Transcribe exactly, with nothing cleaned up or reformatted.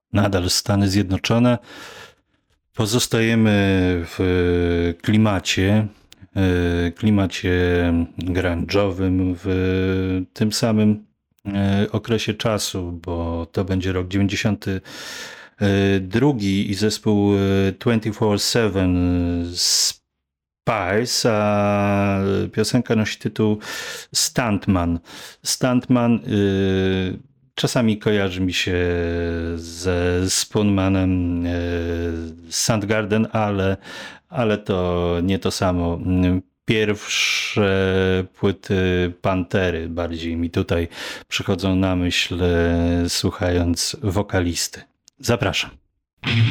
nadal Stany Zjednoczone. Pozostajemy w klimacie, klimacie grunge'owym, w tym samym okresie czasu, bo to będzie rok dziewięćdziesiąty drugi i zespół dwadzieścia cztery siedem Spice, a piosenka nosi tytuł Stuntman. Stuntman y, czasami kojarzy mi się ze Spoonmanem y, Soundgarden, ale, ale to nie to samo. Pierwsze płyty Pantery bardziej mi tutaj przychodzą na myśl, słuchając wokalisty. Zapraszam.